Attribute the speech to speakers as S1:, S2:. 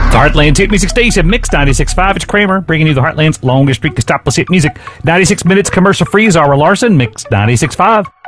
S1: The Heartland's hit music station, Mix 96.5. It's Kramer, bringing you the Heartland's longest streak of stopless hit music. 96 minutes commercial free is Zara Larson, Mix 96.5.